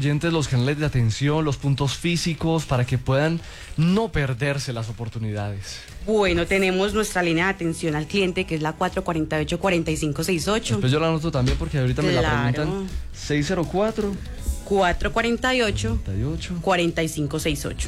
oyentes los canales de atención, los puntos físicos, para que puedan no perderse las oportunidades? Bueno, tenemos nuestra línea de atención al cliente, que es la 448-4568. Después yo la anoto también porque ahorita me la preguntan. 604 448 4568.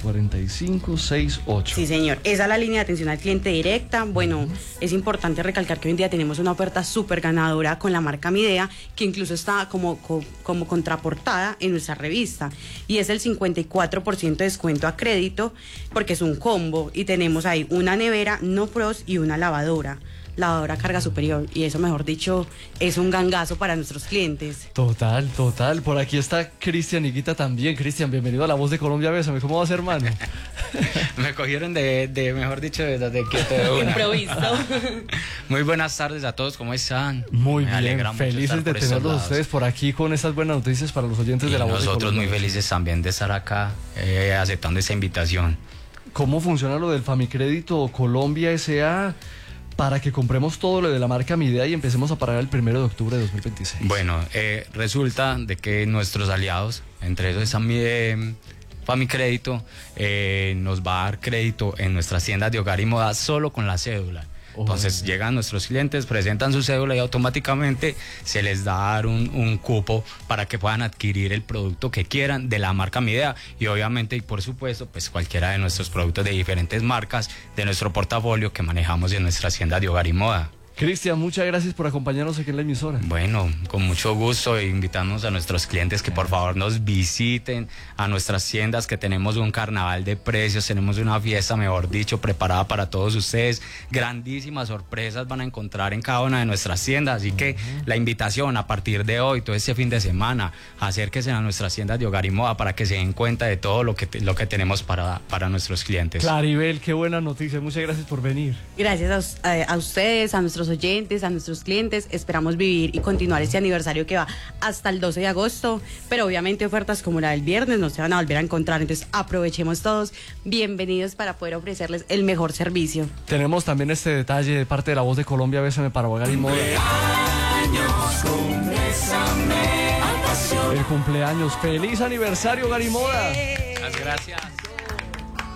4568. Sí, señor. Esa es la línea de atención al cliente directa. Bueno, es importante recalcar que hoy en día tenemos una oferta súper ganadora con la marca Midea, que incluso está como contraportada en nuestra revista. Y es el 54% de descuento a crédito, porque es un combo. Y tenemos ahí una nevera No Frost y una lavadora carga superior, y eso, mejor dicho, es un gangazo para nuestros clientes. Total. Por aquí está Cristian Higuita también. Cristian, bienvenido a La Voz de Colombia. Bésame, ¿cómo vas, hermano? Me cogieron mejor dicho, desde quieto de una. Improviso. Muy buenas tardes a todos, ¿cómo están? Muy bien, felices de tenerlos ustedes por aquí con estas buenas noticias para los oyentes de La Voz de Colombia. Nosotros muy felices también de estar acá, aceptando esa invitación. ¿Cómo funciona lo del Famicrédito Colombia S.A.? para que compremos todo lo de la marca Midea y empecemos a pagar el 1 de octubre de 2026? Bueno, resulta de que nuestros aliados, entre ellos está Famicrédito, nos va a dar crédito en nuestras tiendas de hogar y moda solo con la cédula. Entonces llegan nuestros clientes, presentan su cédula y automáticamente se les da un cupo para que puedan adquirir el producto que quieran de la marca Midea, y obviamente y por supuesto pues cualquiera de nuestros productos de diferentes marcas de nuestro portafolio que manejamos en nuestras tiendas de hogar y moda. Cristian, muchas gracias por acompañarnos aquí en la emisora. Bueno, con mucho gusto, invitamos a nuestros clientes que por favor nos visiten a nuestras tiendas, que tenemos un carnaval de precios, tenemos una fiesta, mejor dicho, preparada para todos ustedes. Grandísimas sorpresas van a encontrar en cada una de nuestras tiendas, así que la invitación a partir de hoy, todo este fin de semana, acérquense a nuestras tiendas de hogar y moda para que se den cuenta de todo lo que tenemos para nuestros clientes. Claribel, qué buena noticia, muchas gracias por venir. Gracias a ustedes, a nuestros oyentes, a nuestros clientes. Esperamos vivir y continuar este aniversario que va hasta el 12 de agosto, pero obviamente ofertas como la del viernes no se van a volver a encontrar, entonces aprovechemos todos. Bienvenidos para poder ofrecerles el mejor servicio. Tenemos también este detalle de parte de La Voz de Colombia, Bésame para hogar y moda. El cumpleaños, feliz aniversario, hogar y moda. Muchas gracias.